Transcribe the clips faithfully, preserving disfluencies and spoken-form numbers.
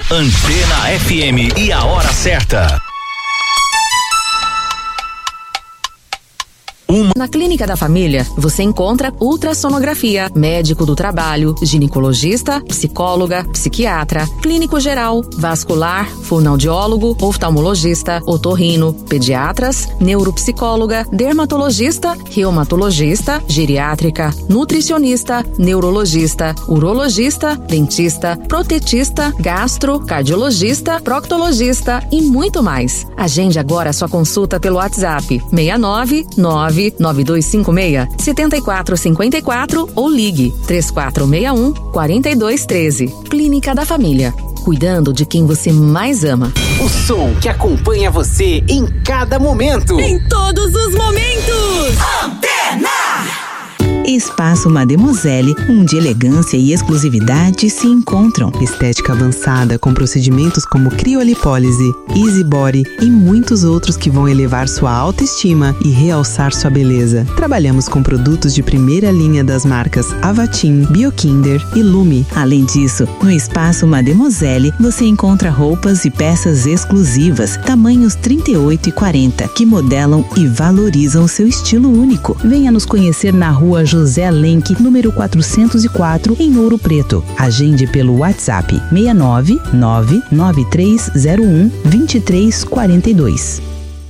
Antena F M e a hora certa. Uma... Na Clínica da Família, você encontra ultrassonografia, médico do trabalho, ginecologista, psicóloga, psiquiatra, clínico geral, vascular, fonoaudiólogo, oftalmologista, otorrino, pediatras, neuropsicóloga, dermatologista, reumatologista, geriátrica, nutricionista, neurologista, urologista, dentista, protetista, gastro, cardiologista, proctologista e muito mais. Agende agora sua consulta pelo WhatsApp seis nove nove nove dois cinco seis sete quatro cinco quatro ou ligue três quatro seis um quatro dois um três. Clínica da Família. Cuidando de quem você mais ama. O som que acompanha você em cada momento. Em todos os momentos. Antena! Espaço Mademoiselle, onde elegância e exclusividade se encontram. Estética avançada com procedimentos como criolipólise, easy body e muitos outros que vão elevar sua autoestima e realçar sua beleza. Trabalhamos com produtos de primeira linha das marcas Avatim, Biokinder e Lume. Além disso, no Espaço Mademoiselle você encontra roupas e peças exclusivas, tamanhos trinta e oito e quarenta, que modelam e valorizam seu estilo único. Venha nos conhecer na rua José Lenk, número quatrocentos e quatro, em Ouro Preto. Agende pelo WhatsApp seis nove nove nove três zero um dois três quatro dois.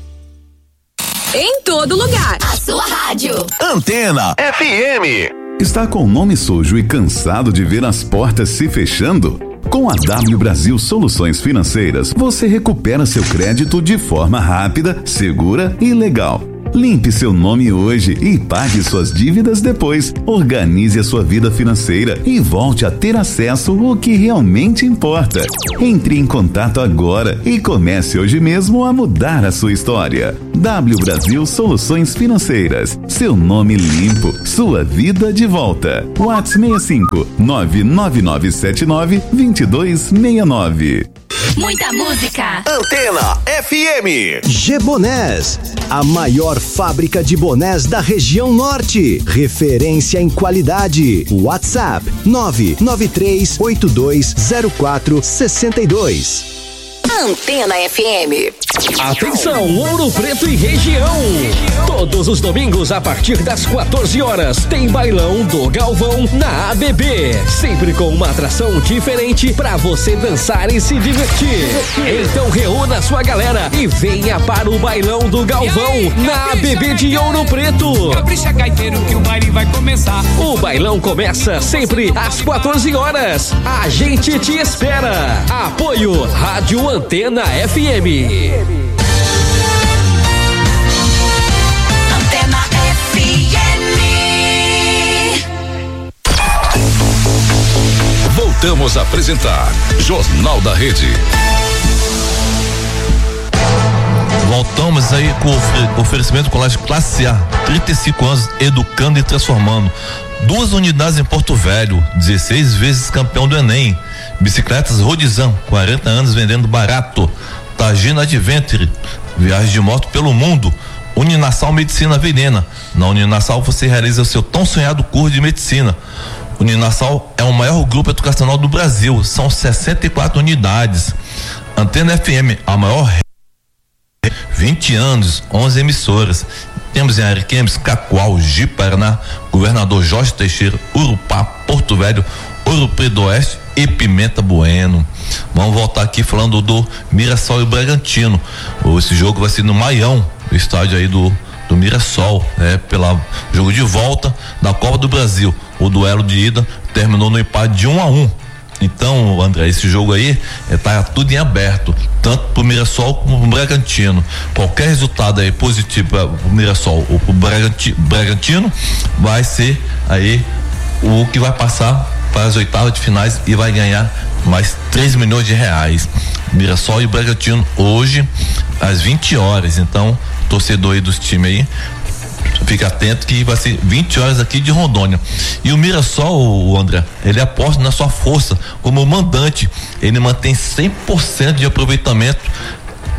Em todo lugar. A sua rádio. Antena F M. Está com o nome sujo e cansado de ver as portas se fechando? Com a W Brasil Soluções Financeiras, você recupera seu crédito de forma rápida, segura e legal. Limpe seu nome hoje e pague suas dívidas depois. Organize a sua vida financeira e volte a ter acesso ao que realmente importa. Entre em contato agora e comece hoje mesmo a mudar a sua história. W Brasil Soluções Financeiras. Seu nome limpo, sua vida de volta. WhatsApp seis cinco nove nove nove sete nove dois dois seis nove. Muita música. Antena F M. G-Bonés, a maior fábrica de bonés da região norte. Referência em qualidade. WhatsApp nove nove três oito dois zero quatro seis dois. Antena F M. Atenção, Ouro Preto e região. Todos os domingos a partir das quatorze horas tem bailão do Galvão na A B B, sempre com uma atração diferente pra você dançar e se divertir. Então reúna sua galera e venha para o bailão do Galvão na A B B de Ouro Preto. Capricha, gaiteiro, que o baile vai começar. O bailão começa sempre às quatorze horas. A gente te espera. Apoio Rádio Antena F M. Antena F M. Voltamos a apresentar Jornal da Rede. Voltamos aí com o oferecimento Colégio Classe A, trinta e cinco anos educando e transformando. Duas unidades em Porto Velho, dezesseis vezes campeão do Enem. Bicicletas Rodizan, quarenta anos vendendo barato. Tagina Adventure, viagem de moto pelo mundo. Uninassal Medicina Venena. Na Uninassal você realiza o seu tão sonhado curso de medicina. Uninassal é o maior grupo educacional do Brasil, são sessenta e quatro unidades. Antena F M, a maior vinte anos, onze emissoras. Temos em Ariquemes, Cacoal, Ji-Paraná, Governador Jorge Teixeira, Urupá, Porto Velho, Ouro Preto do Oeste e Pimenta Bueno. Vamos voltar aqui falando do Mirassol e Bragantino. Esse jogo vai ser no Maião, o estádio aí do, do Mirassol, né? Pela jogo de volta da Copa do Brasil. O duelo de ida terminou no empate de um a um. Então, André, esse jogo aí é, tá tudo em aberto, tanto pro Mirassol como pro Bragantino. Qualquer resultado aí positivo pro Mirassol ou pro Bragantino, Bragantino vai ser aí o que vai passar para as oitavas de finais e vai ganhar mais três milhões de reais. Mirassol e Bragantino hoje às vinte horas. Então, torcedor aí dos times aí, fica atento que vai ser vinte horas aqui de Rondônia. E o Mirassol, o André, ele aposta na sua força como mandante. Ele mantém cem por cento de aproveitamento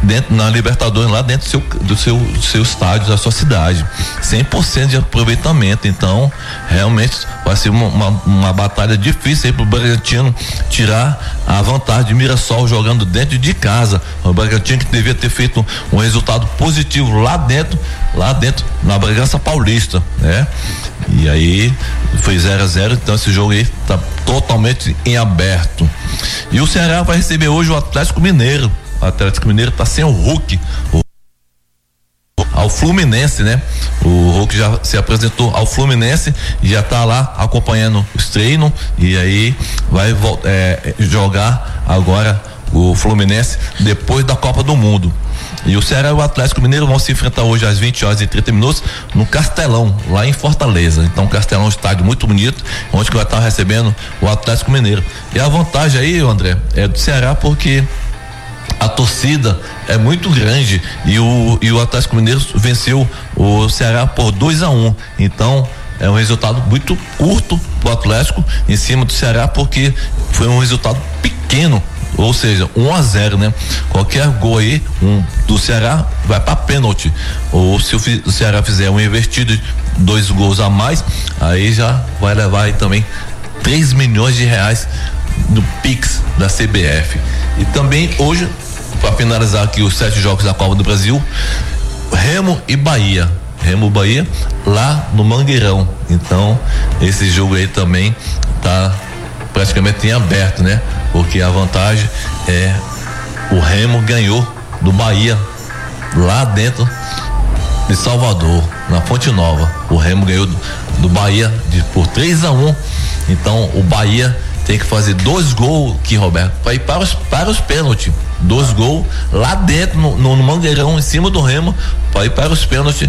dentro, na Libertadores, lá dentro do seu, do seu, do seu estádio, da sua cidade. cem por cento de aproveitamento. Então, realmente vai ser uma, uma, uma batalha difícil aí pro Bragantino tirar a vantagem de Mirassol jogando dentro de casa. O Bragantino que devia ter feito um resultado positivo lá dentro, lá dentro, na Bragança Paulista, né? E aí foi zero a zero, então esse jogo aí tá totalmente em aberto. E o Ceará vai receber hoje o Atlético Mineiro. O Atlético Mineiro tá sem o Hulk, o, ao Fluminense, né? O Hulk já se apresentou ao Fluminense e já tá lá acompanhando os treinos, e aí vai é, jogar agora o Fluminense depois da Copa do Mundo. E o Ceará e o Atlético Mineiro vão se enfrentar hoje às vinte horas e trinta minutos no Castelão, lá em Fortaleza. Então, Castelão é um estádio muito bonito, onde que vai estar recebendo o Atlético Mineiro. E a vantagem aí, André, é do Ceará, porque a torcida é muito grande e o, e o Atlético Mineiro venceu o Ceará por dois a um. Então, é um resultado muito curto do Atlético em cima do Ceará, porque foi um resultado pequeno. Ou seja, um a zero, né? Qualquer gol aí, um do Ceará vai para pênalti. Ou se o, o Ceará fizer um invertido, dois gols a mais, aí já vai levar aí também três milhões de reais do Pix da C B F. E também hoje, para finalizar aqui os sete jogos da Copa do Brasil, Remo e Bahia. Remo e Bahia lá no Mangueirão. Então, esse jogo aí também tá praticamente em aberto, né? Porque a vantagem é o Remo ganhou do Bahia lá dentro de Salvador, na Fonte Nova. O Remo ganhou do, do Bahia de, por três a um. Então o Bahia tem que fazer dois gols aqui, Roberto, para ir para os, para os pênaltis. Dois gols lá dentro, no, no, no Mangueirão, em cima do Remo, para ir para os pênaltis,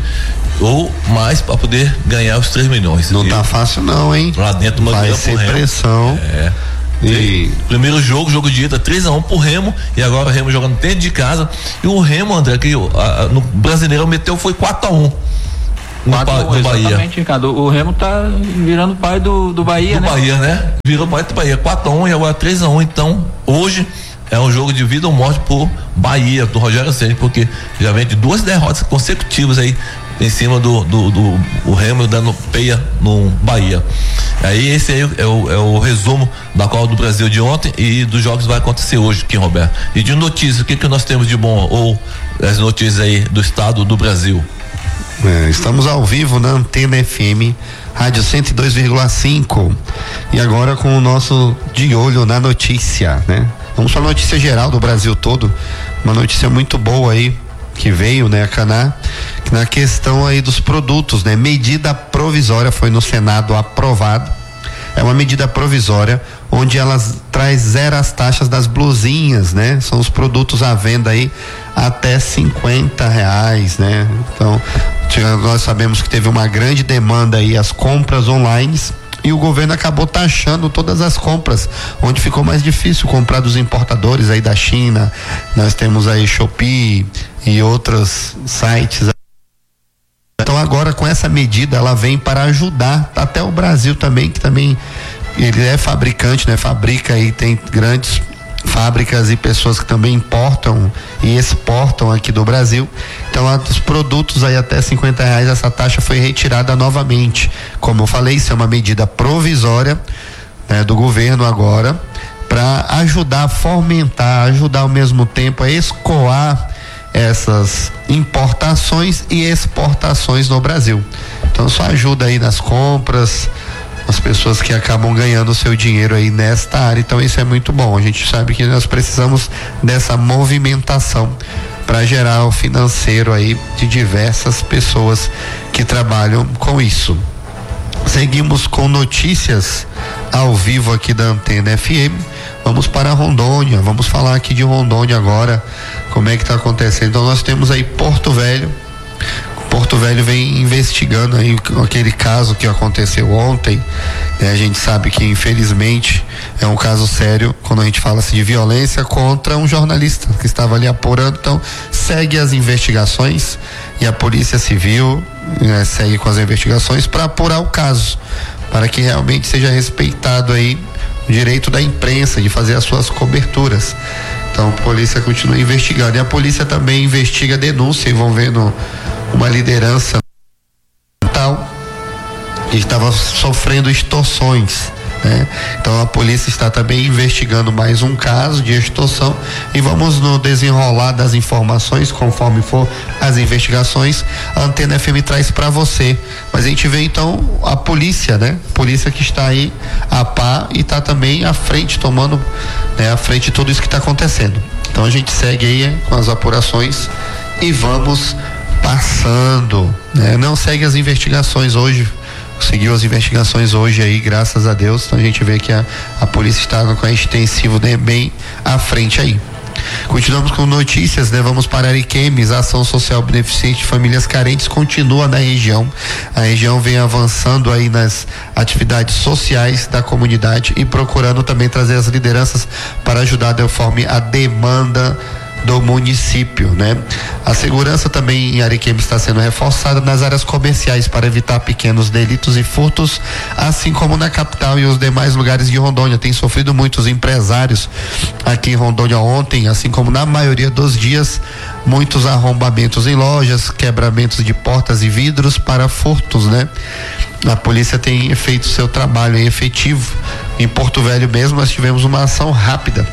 ou mais para poder ganhar os três milhões. Não e tá fácil não, hein? Lá dentro do Mangueirão. Vai ser pressão. É. E... Primeiro jogo, jogo de ida, três a um pro Remo, e agora o Remo jogando dentro de casa. E o Remo, André, que a, a, no Brasileirão meteu foi quatro a um. No, quatro a um, no Bahia. Exatamente, Ricardo. O Remo tá virando pai do, do Bahia, do né? Bahia, né? Virou pai do Bahia, quatro a um e agora três a um. Então, hoje é um jogo de vida ou morte pro Bahia, do Rogério Ceni, porque já vem de duas derrotas consecutivas aí em cima do, do, do o Remo dando peia no Bahia. Aí esse aí é o, é o resumo da Copa do Brasil de ontem e dos jogos que vai acontecer hoje aqui, Roberto. E de notícias, o que que nós temos de bom, ou as notícias aí do estado do Brasil? É, estamos ao vivo na Antena F M, rádio cento e dois vírgula cinco, e agora com o nosso De Olho na Notícia, né? Vamos para a notícia geral do Brasil todo, uma notícia muito boa aí, que veio, né, a Caná, na questão aí dos produtos, né? Medida provisória foi no Senado aprovada. É uma medida provisória onde elas traz zero as taxas das blusinhas, né? São os produtos à venda aí até cinquenta reais, né? Então, nós sabemos que teve uma grande demanda aí as compras online, e o governo acabou taxando todas as compras, onde ficou mais difícil comprar dos importadores aí da China. Nós temos aí Shopee e outros sites. Então agora com essa medida ela vem para ajudar até o Brasil também, que também ele é fabricante, né? Fabrica aí, tem grandes fábricas e pessoas que também importam e exportam aqui do Brasil. Então, os produtos aí até cinquenta reais, essa taxa foi retirada novamente. Como eu falei, isso é uma medida provisória, né, do governo agora, para ajudar a fomentar, ajudar ao mesmo tempo a escoar essas importações e exportações no Brasil. Então, só ajuda aí nas compras, as pessoas que acabam ganhando o seu dinheiro aí nesta área. Então isso é muito bom. A gente sabe que nós precisamos dessa movimentação para gerar o financeiro aí de diversas pessoas que trabalham com isso. Seguimos com notícias ao vivo aqui da Antena F M. Vamos para Rondônia, vamos falar aqui de Rondônia agora, como é que está acontecendo. Então nós temos aí Porto Velho. Porto Velho vem investigando aí aquele caso que aconteceu ontem, né? A gente sabe que infelizmente é um caso sério quando a gente fala assim, de violência contra um jornalista que estava ali apurando. Então segue as investigações e a Polícia Civil, né, segue com as investigações para apurar o caso, para que realmente seja respeitado aí o direito da imprensa de fazer as suas coberturas. Então a polícia continua investigando. E a polícia também investiga denúncia envolvendo uma liderança tal que estava sofrendo extorsões, né? Então a polícia está também investigando mais um caso de extorsão e vamos no desenrolar das informações conforme for as investigações. A Antena F M traz para você, mas a gente vê então a polícia, né? Polícia que está aí a par e está também à frente, tomando, né, à frente de tudo isso que está acontecendo. Então a gente segue aí com as apurações e vamos passando, né? Não segue as investigações hoje. Seguiu as investigações hoje aí, graças a Deus. Então a gente vê que a, a polícia está com a extensivo, né, bem à frente aí. Continuamos com notícias, né? Vamos para Ariquemes. A ação social beneficente de famílias carentes continua na região. A região vem avançando aí nas atividades sociais da comunidade e procurando também trazer as lideranças para ajudar conforme a demanda do município, né? A segurança também em Ariquemes está sendo reforçada nas áreas comerciais para evitar pequenos delitos e furtos, assim como na capital e os demais lugares de Rondônia. Tem sofrido muitos empresários aqui em Rondônia ontem, assim como na maioria dos dias, muitos arrombamentos em lojas, quebramentos de portas e vidros para furtos, né? A polícia tem feito seu trabalho efetivo. Em Porto Velho mesmo nós tivemos uma ação rápida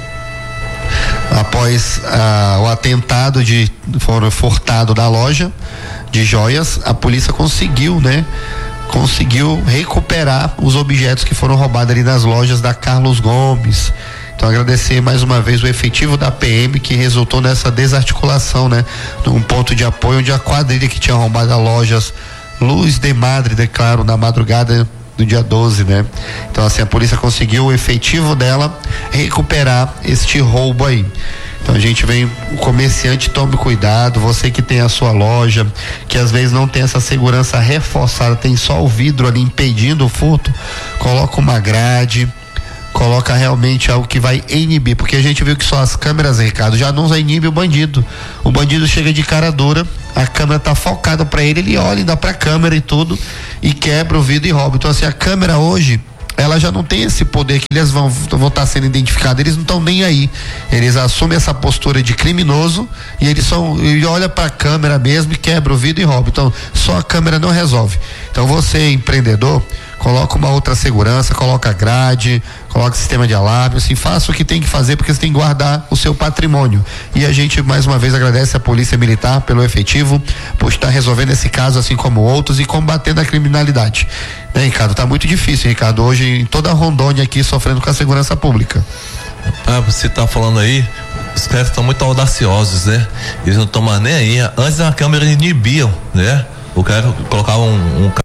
após ah, o atentado de foram furtado da loja de joias. A polícia conseguiu, né? Conseguiu recuperar os objetos que foram roubados ali nas lojas da Carlos Gomes. Então agradecer mais uma vez o efetivo da P M que resultou nessa desarticulação, né? Num ponto de apoio onde a quadrilha que tinha roubado as lojas Luz de Madre, declaro, na madrugada do dia doze, né? Então assim, a polícia conseguiu o efetivo dela recuperar este roubo aí. Então a gente vem, o comerciante, tome cuidado, você que tem a sua loja, que às vezes não tem essa segurança reforçada, tem só o vidro ali impedindo o furto, coloca uma grade, coloca realmente algo que vai inibir, porque a gente viu que só as câmeras, Ricardo, já não inibe o bandido. O bandido chega de cara dura, a câmera tá focada para ele, ele olha, dá pra câmera e tudo, e quebra o vidro e rouba. Então assim, a câmera hoje, ela já não tem esse poder que eles vão vão estar sendo identificados, eles não estão nem aí. Eles assumem essa postura de criminoso e eles são, ele olha para a câmera mesmo e quebra o vidro e rouba. Então, só a câmera não resolve. Então, você, empreendedor, coloca uma outra segurança, coloca grade, coloca sistema de alarme, assim, faça o que tem que fazer, porque você tem que guardar o seu patrimônio. E a gente mais uma vez agradece a Polícia Militar pelo efetivo, por estar resolvendo esse caso, assim como outros, e combatendo a criminalidade. Né, Ricardo? Tá muito difícil, Ricardo, hoje em toda a Rondônia aqui sofrendo com a segurança pública. Ah, você tá falando aí, os caras estão muito audaciosos, né? Eles não estão mais nem aí. Antes a câmera inibiam, né? O cara colocava um, um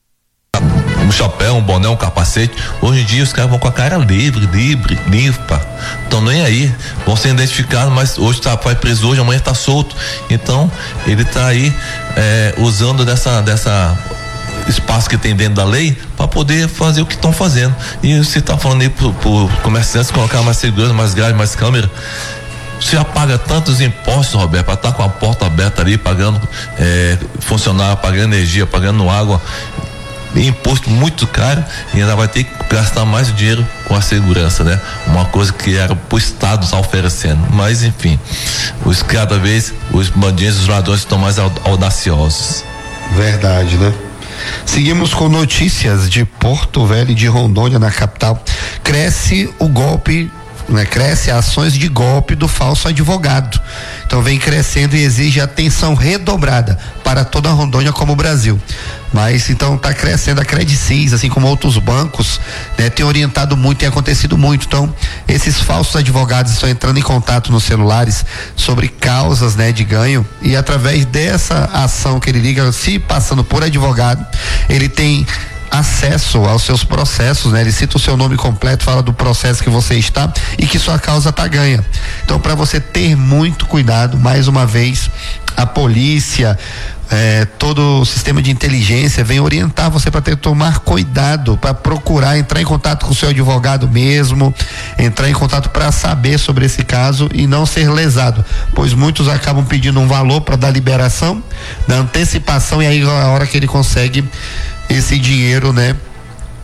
um chapéu, um boné, um capacete. Hoje em dia os caras vão com a cara livre, livre, limpa. Estão nem aí. Vão ser identificados, mas hoje tá, vai preso hoje, amanhã tá solto. Então, ele tá aí é, usando dessa, dessa espaço que tem dentro da lei para poder fazer o que estão fazendo. E você tá falando aí pro, pro comerciantes colocar mais segurança, mais grade, mais câmera. Você já paga tantos impostos, Roberto, para estar tá com a porta aberta ali, pagando é, funcionário, pagando energia, pagando água. Imposto muito caro e ainda vai ter que gastar mais dinheiro com a segurança, né? Uma coisa que era pro Estado estar oferecendo, mas enfim, os cada vez os bandidos, os ladrões estão mais audaciosos. Verdade, né? Seguimos com notícias de Porto Velho e de Rondônia, na capital. Cresce o golpe, né? Cresce ações de golpe do falso advogado. Então vem crescendo e exige atenção redobrada para toda a Rondônia como o Brasil. Mas então está crescendo a Credicis, assim como outros bancos, né? Tem orientado muito, tem acontecido muito. Então esses falsos advogados estão entrando em contato nos celulares sobre causas, né, de ganho, e através dessa ação que ele liga, se passando por advogado, ele tem acesso aos seus processos, né? Ele cita o seu nome completo, fala do processo que você está e que sua causa tá ganha. Então, para você ter muito cuidado, mais uma vez, a polícia, é, todo o sistema de inteligência vem orientar você para ter tomar cuidado, para procurar entrar em contato com o seu advogado mesmo, entrar em contato para saber sobre esse caso e não ser lesado, pois muitos acabam pedindo um valor para dar liberação, da antecipação, e aí a hora que ele consegue esse dinheiro, né,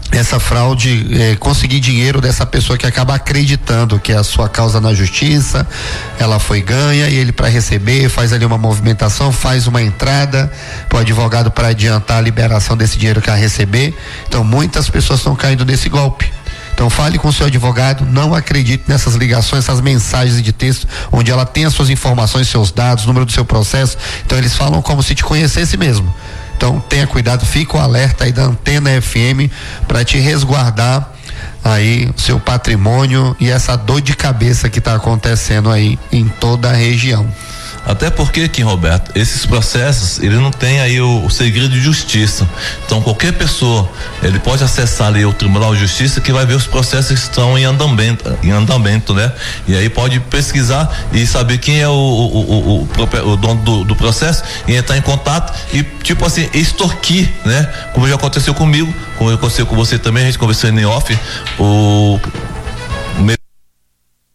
essa fraude, eh, conseguir dinheiro dessa pessoa que acaba acreditando que a sua causa na justiça, ela foi ganha, e ele, para receber, faz ali uma movimentação, faz uma entrada para o advogado para adiantar a liberação desse dinheiro que vai receber. Então muitas pessoas estão caindo nesse golpe. Então fale com o seu advogado, não acredite nessas ligações, essas mensagens de texto, onde ela tem as suas informações, seus dados, número do seu processo. Então eles falam como se te conhecesse mesmo. Então tenha cuidado, fica o alerta aí da Antena F M para te resguardar aí o seu patrimônio e essa dor de cabeça que está acontecendo aí em toda a região. Até porque, Kim Roberto, esses processos, ele não tem aí o, o segredo de justiça. Então, qualquer pessoa, ele pode acessar ali o Tribunal de Justiça, que vai ver os processos que estão em andamento, em andamento, né? E aí pode pesquisar e saber quem é o, o, o, o, o dono do, do processo e entrar em contato e, tipo assim, extorquir, né? Como já aconteceu comigo, como aconteceu com você também, a gente conversou em off, o